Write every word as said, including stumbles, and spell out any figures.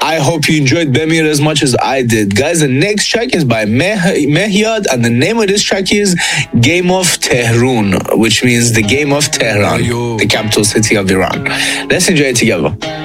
I hope you enjoyed Bemir as much as I did. Guys, the next track is by Meh- Mehyad, and the name of this track is Game of Tehran, which means the Game of Tehran, the capital city of Iran. Let's enjoy it together.